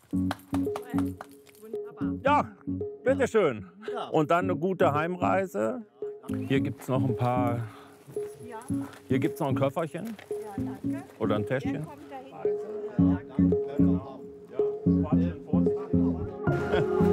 Ja, bitteschön. Und dann eine gute Heimreise. Hier gibt es noch ein paar. Hier gibt es noch ein Köfferchen. Ja, danke. Oder ein Täschchen. Kommt da hin. Ja, danke. Ja,